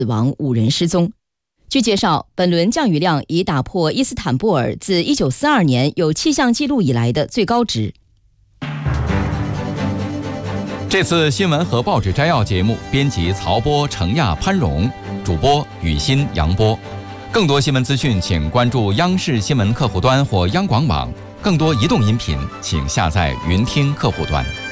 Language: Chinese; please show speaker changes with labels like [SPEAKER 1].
[SPEAKER 1] 死亡，5人失踪。据介绍，本轮降雨量已打破伊斯坦布尔自1942年有气象记录以来的最高值。
[SPEAKER 2] 这次新闻和报纸摘要节目，编辑曹波、程亚、潘荣，主播雨欣、杨波。更多新闻资讯，请关注央视新闻客户端或央广网。更多移动音频，请下载云听客户端。